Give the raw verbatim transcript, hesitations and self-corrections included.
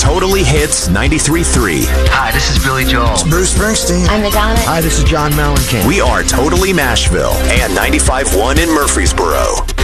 Totally Hits ninety-three point three. Hi, this is Billy Joel. It's Bruce Springsteen. I'm Madonna. Hi, this is John Mellencamp. We are Totally Nashville and ninety-five point one in Murfreesboro.